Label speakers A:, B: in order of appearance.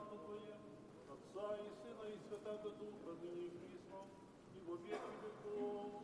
A: Царство Твое, Отца и Сына и Святаго Духа, ныне и присно, и во веки веков.